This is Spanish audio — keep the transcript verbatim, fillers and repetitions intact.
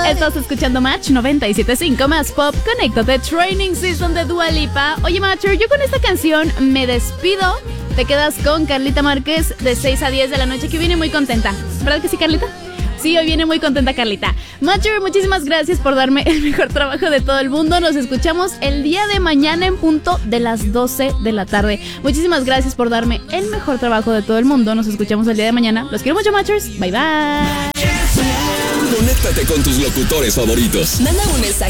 Estás escuchando Match noventa y siete punto cinco más pop. Conéctate, Training Season de Dua Lipa. Oye, Matcher, yo con esta canción me despido. Te quedas con Carlita Márquez de seis a diez de la noche, que viene muy contenta. ¿Verdad que sí, Carlita? Sí, hoy viene muy contenta Carlita. Matcher, muchísimas gracias por darme el mejor trabajo de todo el mundo. Nos escuchamos el día de mañana en punto de las doce de la tarde. Muchísimas gracias por darme el mejor trabajo de todo el mundo. Nos escuchamos el día de mañana. Los quiero mucho, Matchers. Bye, bye. Conéctate con tus locutores favoritos. Manda un mensaje